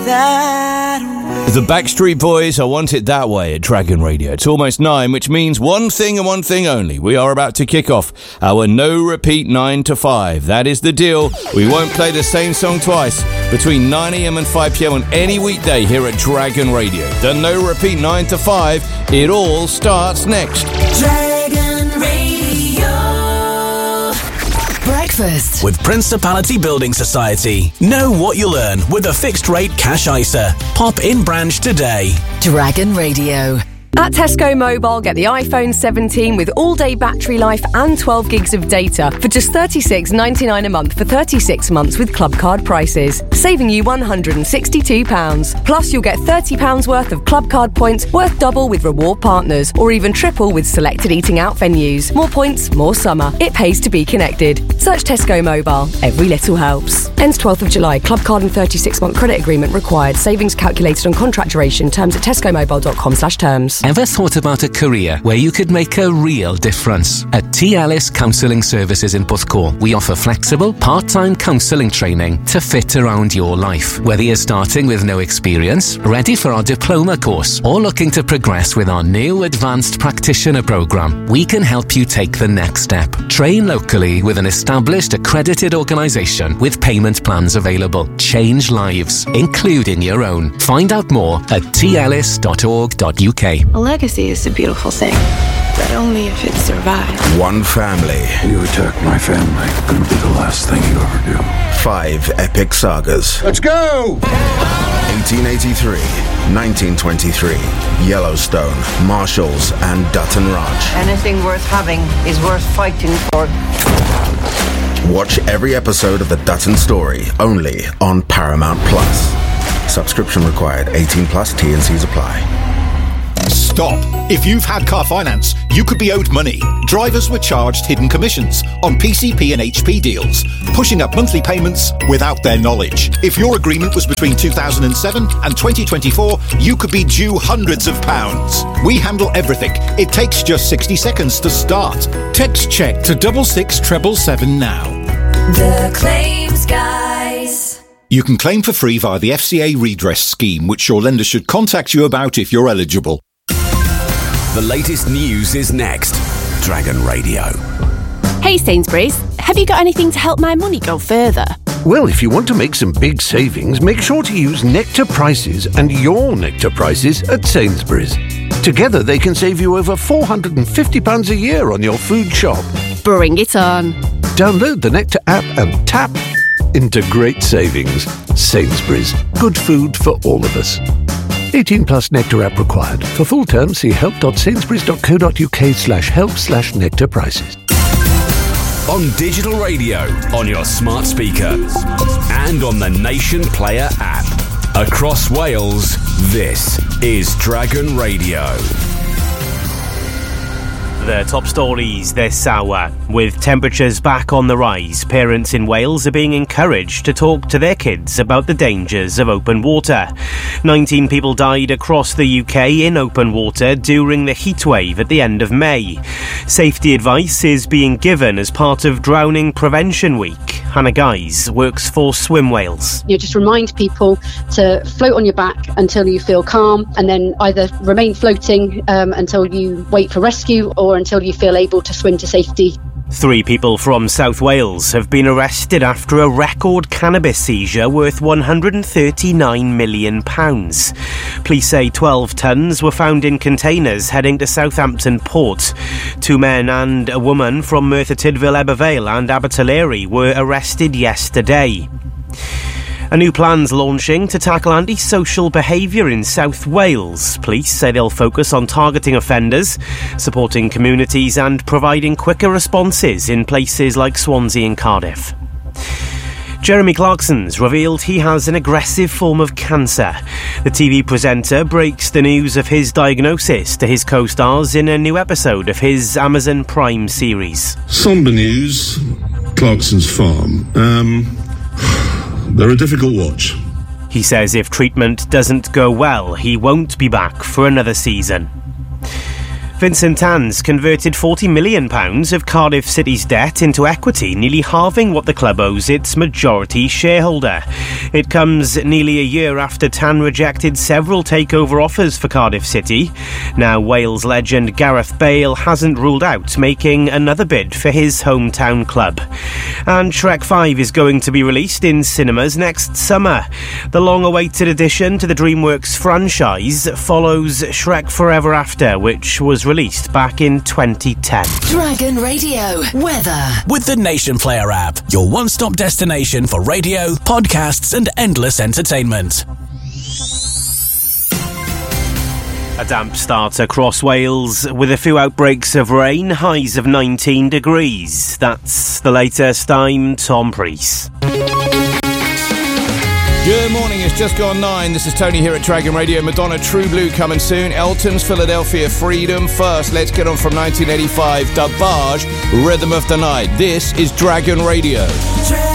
The Backstreet Boys, I Want It That Way at Dragon Radio. It's almost 9, which means one thing and one thing only. We are about to kick off our no-repeat 9 to 5. That is the deal. We won't play the same song twice between 9 a.m. and 5 p.m. on any weekday here at Dragon Radio. The no-repeat 9 to 5, it all starts next. Dragon Radio. Breakfast with Principality Building Society. Know what you'll earn with a fixed rate cash ISA. Pop in branch today. Dragon Radio. At Tesco Mobile, get the iPhone 17 with all-day battery life and 12 gigs of data for just $36.99 a month for 36 months with club card prices, saving you £162. Plus, you'll get £30 worth of club card points worth double with reward partners, or even triple with selected eating out venues. More points, more summer. It pays to be connected. Search Tesco Mobile. Every little helps. Ends 12th of July. Club card and 36-month credit agreement required. Savings calculated on contract duration. Terms at tescomobile.com/terms. Ever thought about a career where you could make a real difference? At T. Ellis Counselling Services in Porthcawl, we offer flexible, part-time counselling training to fit around your life. Whether you're starting with no experience, ready for our diploma course, or looking to progress with our new Advanced Practitioner programme, we can help you take the next step. Train locally with an established, accredited organisation with payment plans available. Change lives, including your own. Find out more at tellis.org.uk. A legacy is a beautiful thing, but only if it survives. One family. You attack my family, gonna be the last thing you ever do. 5 epic sagas. Let's go! 1883, 1923, Yellowstone, Marshalls, and Dutton Ranch. Anything worth having is worth fighting for. Watch every episode of The Dutton Story, only on Paramount Plus. Subscription required. 18 plus. T&Cs apply. Stop. If you've had car finance, you could be owed money. Drivers were charged hidden commissions on PCP and HP deals, pushing up monthly payments without their knowledge. If your agreement was between 2007 and 2024, you could be due hundreds of pounds. We handle everything. It takes just 60 seconds to start. Text check to 66777 now. The Claims Guys. You can claim for free via the FCA redress scheme, which your lender should contact you about if you're eligible. The latest news is next. Dragon Radio. Hey Sainsbury's, have you got anything to help my money go further? Well, if you want to make some big savings, make sure to use Nectar Prices and your Nectar Prices at Sainsbury's. Together they can save you over £450 a year on your food shop. Bring it on. Download the Nectar app and tap into great savings. Sainsbury's. Good food for all of us. 18 plus Nectar app required. For full terms, see help.sainsburys.co.uk/help/Nectar prices. On digital radio, on your smart speaker, and on the Nation Player app. Across Wales, this is Dragon Radio. The top stories this hour. With temperatures back on the rise, parents in Wales are being encouraged to talk to their kids about the dangers of open water. 19 people died across the UK in open water during the heatwave at the end of May. Safety advice is being given as part of Drowning Prevention Week. Hannah Guys works for Swim Wales. Just remind people to float on your back until you feel calm, and then either remain floating until you wait for rescue or until you feel able to swim to safety. 3 people from South Wales have been arrested after a record cannabis seizure worth £139 million. Police say 12 tonnes were found in containers heading to Southampton Port. 2 men and a woman from Merthyr Tydfil, Ebervale and Abertillery were arrested yesterday. A new plan's launching to tackle antisocial behaviour in South Wales. Police say they'll focus on targeting offenders, supporting communities and providing quicker responses in places like Swansea and Cardiff. Jeremy Clarkson's revealed he has an aggressive form of cancer. The TV presenter breaks the news of his diagnosis to his co-stars in a new episode of his Amazon Prime series. Somber news, Clarkson's farm. They're a difficult watch. He says if treatment doesn't go well, he won't be back for another season. Vincent Tan's converted £40 million of Cardiff City's debt into equity, nearly halving what the club owes its majority shareholder. It comes nearly a year after Tan rejected several takeover offers for Cardiff City. Now Wales legend Gareth Bale hasn't ruled out making another bid for his hometown club. And Shrek 5 is going to be released in cinemas next summer. The long-awaited addition to the DreamWorks franchise follows Shrek Forever After, which was released back in 2010. Dragon Radio weather. With the Nation Player app, your one-stop destination for radio, podcasts and endless entertainment. A damp start across Wales with a few outbreaks of rain, highs of 19 degrees. That's the latest. I'm Tom Preece. Good morning, it's just gone 9. This is Tony here at Dragon Radio. Madonna True Blue coming soon. Elton's Philadelphia Freedom. First, let's get on from 1985. Dabaj, Rhythm of the Night. This is Dragon Radio.